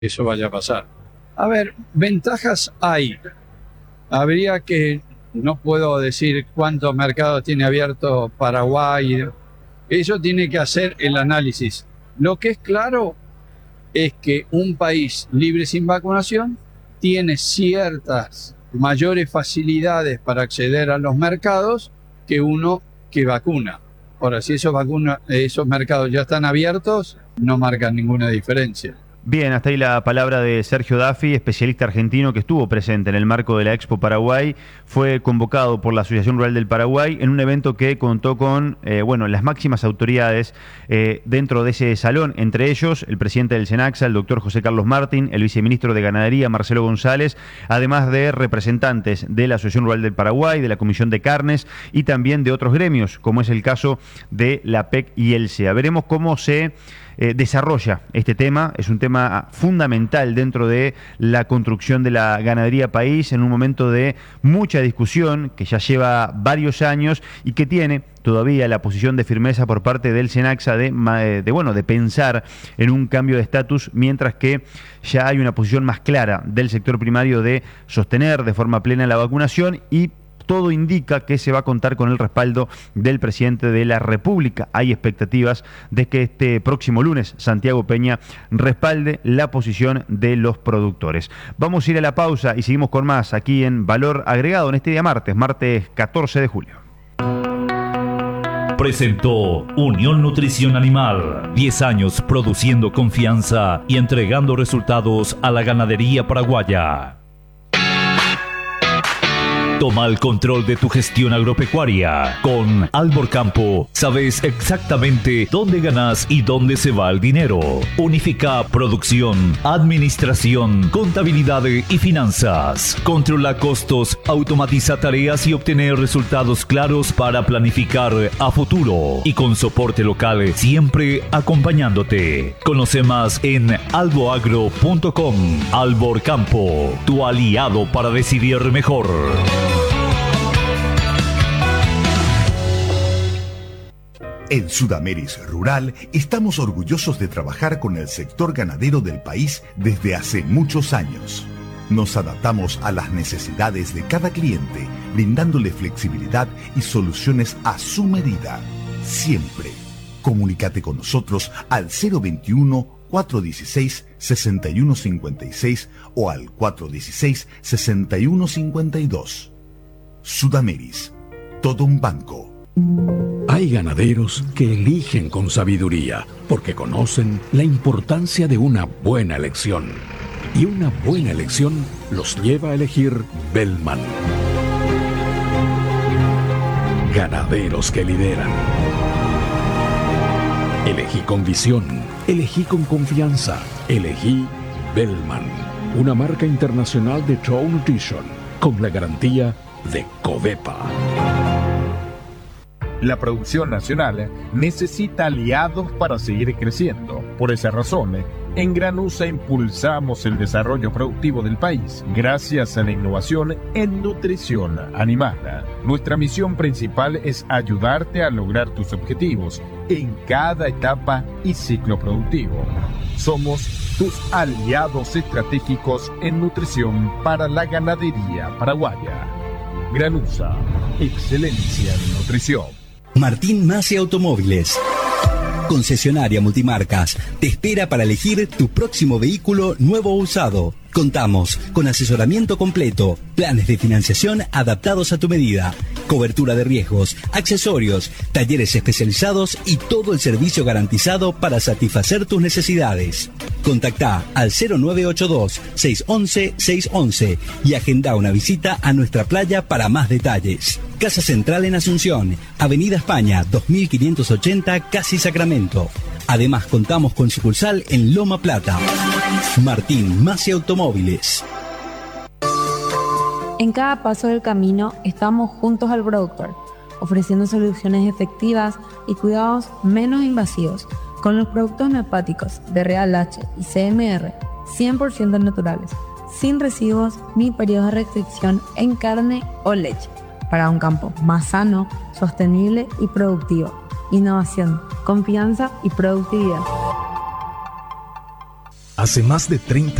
eso vaya a pasar. A ver, ventajas hay. Habría que, no puedo decir cuántos mercados tiene abierto Paraguay. Eso tiene que hacer el análisis. Lo que es claro es que un país libre sin vacunación tiene ciertas mayores facilidades para acceder a los mercados que uno que vacuna. Ahora, si esos mercados ya están abiertos, no marcan ninguna diferencia. Bien, hasta ahí la palabra de Sergio Daffi, especialista argentino que estuvo presente en el marco de la Expo Paraguay. Fue convocado por la Asociación Rural del Paraguay en un evento que contó con las máximas autoridades dentro de ese salón, entre ellos el presidente del SENACSA, el doctor José Carlos Martín, el viceministro de Ganadería, Marcelo González, además de representantes de la Asociación Rural del Paraguay, de la Comisión de Carnes y también de otros gremios, como es el caso de la PEC y el SEA. Veremos cómo se desarrolla este tema. Es un tema fundamental dentro de la construcción de la ganadería país, en un momento de mucha discusión que ya lleva varios años y que tiene todavía la posición de firmeza por parte del SENACSA de pensar en un cambio de estatus, mientras que ya hay una posición más clara del sector primario de sostener de forma plena la vacunación, y todo indica que se va a contar con el respaldo del presidente de la República. Hay expectativas de que este próximo lunes Santiago Peña respalde la posición de los productores. Vamos a ir a la pausa y seguimos con más aquí en Valor Agregado en este día martes 14 de julio. Presentó Unión Nutrición Animal. 10 años produciendo confianza y entregando resultados a la ganadería paraguaya. Toma el control de tu gestión agropecuaria. Con Albor Campo sabes exactamente dónde ganas y dónde se va el dinero. Unifica producción, administración, contabilidad y finanzas. Controla costos, automatiza tareas y obtener resultados claros para planificar a futuro. Y con soporte local siempre acompañándote. Conoce más en alboagro.com. Albor Campo, tu aliado para decidir mejor. En Sudameris Rural estamos orgullosos de trabajar con el sector ganadero del país desde hace muchos años. Nos adaptamos a las necesidades de cada cliente, brindándole flexibilidad y soluciones a su medida. Siempre. Comunícate con nosotros al 021-416-6156 o al 416-6152. Sudameris. Todo un banco. Hay ganaderos que eligen con sabiduría porque conocen la importancia de una buena elección. Y una buena elección los lleva a elegir Bellman. Ganaderos que lideran. Elegí con visión, elegí con confianza, elegí Bellman, una marca internacional de True Nutrition con la garantía de Covepa. La producción nacional necesita aliados para seguir creciendo. Por esa razón, en Granusa impulsamos el desarrollo productivo del país gracias a la innovación en nutrición animal. Nuestra misión principal es ayudarte a lograr tus objetivos en cada etapa y ciclo productivo. Somos tus aliados estratégicos en nutrición para la ganadería paraguaya. Granusa, excelencia en nutrición. Martín Masi Automóviles, concesionaria multimarcas, te espera para elegir tu próximo vehículo nuevo o usado. Contamos con asesoramiento completo, planes de financiación adaptados a tu medida, cobertura de riesgos, accesorios, talleres especializados y todo el servicio garantizado para satisfacer tus necesidades. Contactá al 0982-611-611 y agenda una visita a nuestra playa para más detalles. Casa Central en Asunción, Avenida España 2580, Casi Sacramento. Además contamos con sucursal en Loma Plata. Martín Masi Automóviles. En cada paso del camino estamos juntos al productor, ofreciendo soluciones efectivas y cuidados menos invasivos con los productos homeopáticos de Real H y CMR 100% naturales, sin residuos ni periodos de restricción en carne o leche, para un campo más sano, sostenible y productivo. Innovación, confianza y productividad. hace más de 30